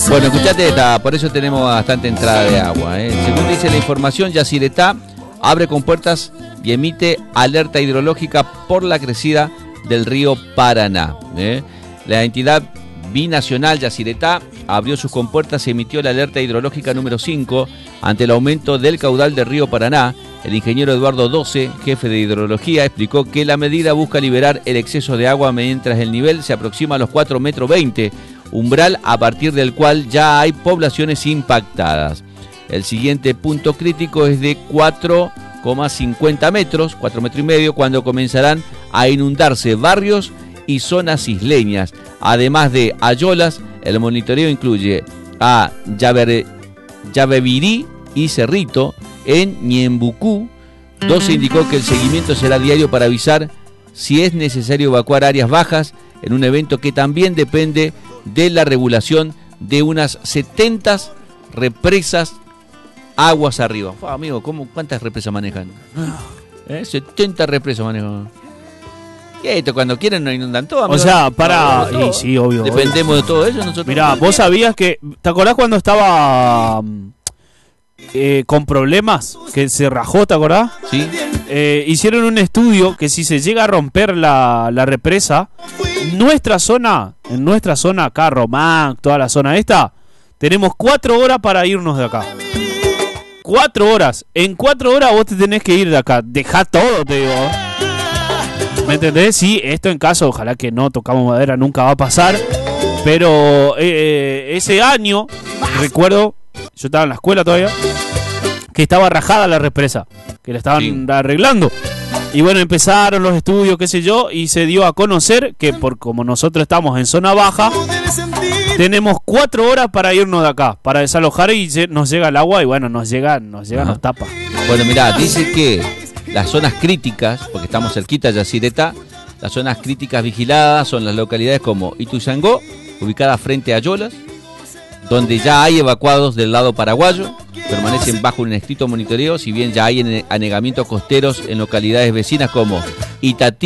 Bueno, escuchate esta, por eso tenemos bastante entrada de agua. Según dice la información, Yacyretá abre compuertas y emite alerta hidrológica por la crecida del río Paraná. La entidad binacional Yacyretá abrió sus compuertas y emitió la alerta hidrológica número 5 ante el aumento del caudal del río Paraná. El ingeniero Eduardo Doce, jefe de hidrología, explicó que la medida busca liberar el exceso de agua mientras el nivel se aproxima a los 4,20 metros, umbral a partir del cual ya hay poblaciones impactadas. El siguiente punto crítico es de 4,50 metros, 4,5 metros, cuando comenzarán a inundarse barrios y zonas isleñas. Además de Ayolas, el monitoreo incluye a Yabebirí y Cerrito. En Ñembucú, Doce indicó que el seguimiento será diario para avisar si es necesario evacuar áreas bajas en un evento que también depende de la regulación de unas 70 represas aguas arriba. Amigo, ¿cuántas represas manejan? 70 represas manejan. Y esto, cuando quieren nos inundan todo. Amigo. O sea, para... Y sí, obvio. Dependemos de todo eso nosotros. Mirá, vos sabías que... ¿Te acordás cuando estaba... con problemas, que se rajó, ¿te acordás? Sí. Hicieron un estudio que si se llega a romper la represa, en nuestra zona acá, Román, toda la zona esta, tenemos 4 horas para irnos de acá. 4 horas. En 4 horas vos te tenés que ir de acá. Dejá todo, te digo. ¿Me entendés? Sí, esto en caso, ojalá que no tocamos madera, nunca va a pasar. Pero ese año, recuerdo, yo estaba en la escuela todavía, que estaba rajada la represa, que la estaban arreglando. Y bueno, empezaron los estudios, qué sé yo, y se dio a conocer que como nosotros estamos en zona baja, tenemos 4 horas para irnos de acá, para desalojar, y nos llega el agua y bueno, nos llega, nos tapa. Bueno, mirá, dice que las zonas críticas, porque estamos cerquita de Yacyretá, las zonas críticas vigiladas son las localidades como Ituzaingó, ubicada frente a Ayolas, donde ya hay evacuados del lado paraguayo, permanecen bajo un estricto monitoreo, si bien ya hay anegamientos costeros en localidades vecinas como Itatí,